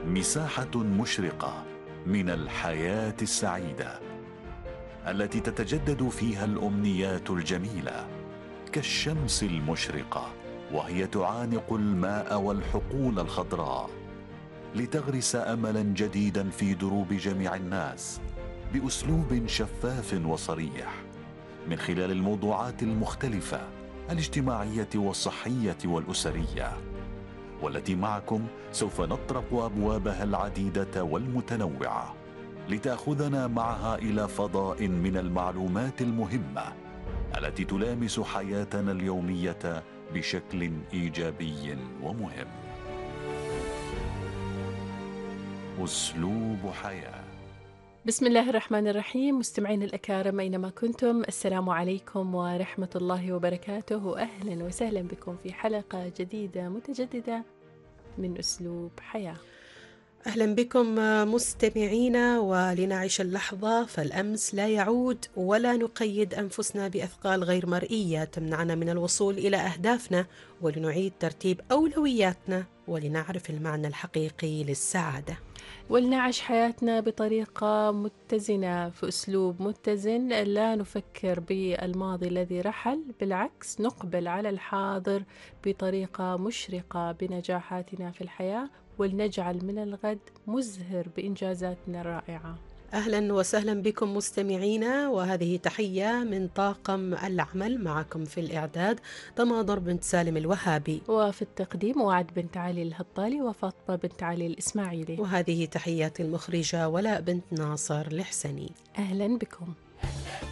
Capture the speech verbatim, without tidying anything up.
مساحة مشرقة من الحياة السعيدة التي تتجدد فيها الأمنيات الجميلة كالشمس المشرقة، وهي تعانق الماء والحقول الخضراء لتغرس أملا جديدا في دروب جميع الناس بأسلوب شفاف وصريح من خلال الموضوعات المختلفة الاجتماعية والصحية والأسرية، والتي معكم سوف نطرق أبوابها العديدة والمتنوعة لتأخذنا معها إلى فضاء من المعلومات المهمة التي تلامس حياتنا اليومية بشكل إيجابي ومهم. أسلوب حياة. بسم الله الرحمن الرحيم. مستمعين الأكارم أينما كنتم، السلام عليكم ورحمة الله وبركاته، أهلا وسهلا بكم في حلقة جديدة متجددة من أسلوب حياة. أهلا بكم مستمعينا، ولنعيش اللحظة فالأمس لا يعود، ولا نقيد أنفسنا بأثقال غير مرئية تمنعنا من الوصول إلى أهدافنا، ولنعيد ترتيب أولوياتنا، ولنعرف المعنى الحقيقي للسعادة، ولنعيش حياتنا بطريقة متزنة في أسلوب متزن. لا نفكر بالماضي الذي رحل، بالعكس نقبل على الحاضر بطريقة مشرقة بنجاحاتنا في الحياة، ولنجعل من الغد مزهر بإنجازاتنا الرائعة. أهلا وسهلا بكم مستمعينا، وهذه تحية من طاقم العمل. معكم في الإعداد طماضر بنت سالم الوهابي، وفي التقديم وعد بنت علي الهطالي وفاطمة بنت علي الإسماعيلي، وهذه تحيات المخرجة ولاء بنت ناصر الحسني. أهلا بكم.